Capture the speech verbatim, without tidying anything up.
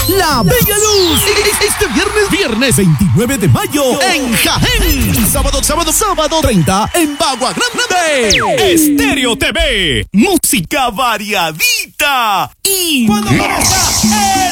La Bella Luz. Este viernes, viernes veintinueve de mayo en Jaén. Sábado, sábado, sábado treinta en Bagua Grande. Estéreo T V. Música variadita. Y cuando comienza